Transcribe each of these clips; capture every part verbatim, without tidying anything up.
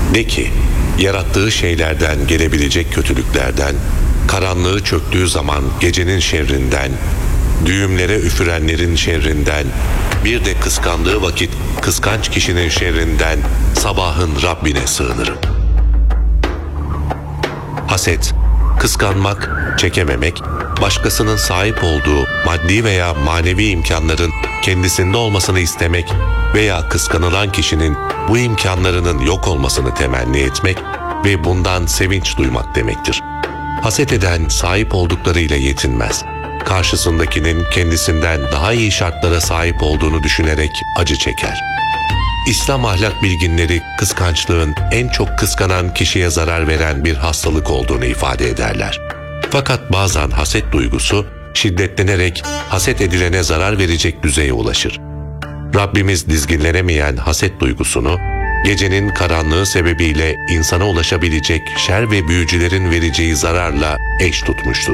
De ki, yarattığı şeylerden gelebilecek kötülüklerden, karanlığı çöktüğü zaman gecenin şerrinden, düğümlere üfürenlerin şerrinden, bir de kıskandığı vakit kıskanç kişinin şerrinden sabahın Rabbine sığınırım. Haset, kıskanmak, çekememek, başkasının sahip olduğu maddi veya manevi imkanların kendisinde olmasını istemek veya kıskanılan kişinin bu imkanlarının yok olmasını temenni etmek ve bundan sevinç duymak demektir. Haset eden sahip olduklarıyla yetinmez. Karşısındakinin kendisinden daha iyi şartlara sahip olduğunu düşünerek acı çeker. İslam ahlak bilginleri kıskançlığın en çok kıskanan kişiye zarar veren bir hastalık olduğunu ifade ederler. Fakat bazen haset duygusu şiddetlenerek haset edilene zarar verecek düzeye ulaşır. Rabbimiz dizginlenemeyen haset duygusunu gecenin karanlığı sebebiyle insana ulaşabilecek şer ve büyücülerin vereceği zararla eş tutmuştur.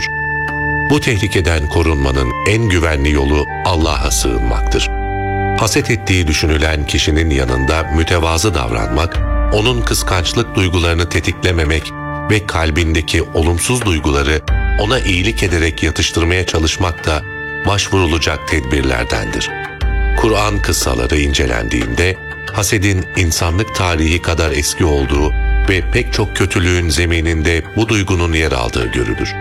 Bu tehlikeden korunmanın en güvenli yolu Allah'a sığınmaktır. Haset ettiği düşünülen kişinin yanında mütevazı davranmak, onun kıskançlık duygularını tetiklememek ve kalbindeki olumsuz duyguları ona iyilik ederek yatıştırmaya çalışmak da başvurulacak tedbirlerdendir. Kur'an kıssaları incelendiğinde, hasedin insanlık tarihi kadar eski olduğu ve pek çok kötülüğün zemininde bu duygunun yer aldığı görülür.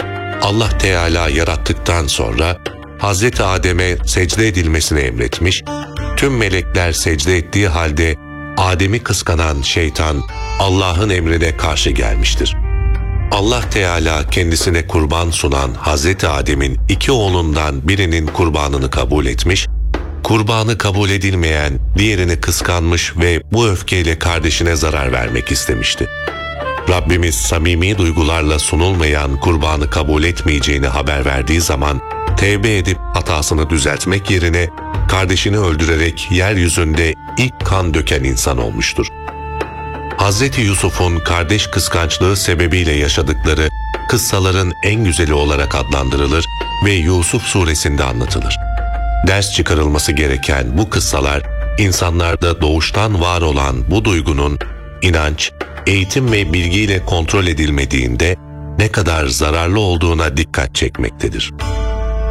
Allah Teala yarattıktan sonra Hazreti Adem'e secde edilmesini emretmiş, tüm melekler secde ettiği halde Adem'i kıskanan şeytan Allah'ın emrine karşı gelmiştir. Allah Teala kendisine kurban sunan Hazreti Adem'in iki oğlundan birinin kurbanını kabul etmiş, kurbanı kabul edilmeyen diğerini kıskanmış ve bu öfkeyle kardeşine zarar vermek istemişti. Rabbimiz samimi duygularla sunulmayan kurbanı kabul etmeyeceğini haber verdiği zaman tevbe edip hatasını düzeltmek yerine kardeşini öldürerek yeryüzünde ilk kan döken insan olmuştur. Hazreti Yusuf'un kardeş kıskançlığı sebebiyle yaşadıkları kıssaların en güzeli olarak adlandırılır ve Yusuf suresinde anlatılır. Ders çıkarılması gereken bu kıssalar, insanlarda doğuştan var olan bu duygunun inanç, eğitim ve bilgiyle kontrol edilmediğinde ne kadar zararlı olduğuna dikkat çekmektedir.